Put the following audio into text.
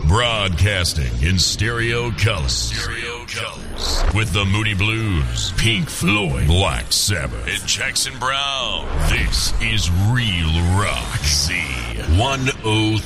Broadcasting in stereo colors. With the Moody Blues, Pink Floyd, Black Sabbath, and Jackson Brown. This is Real Rock Z103.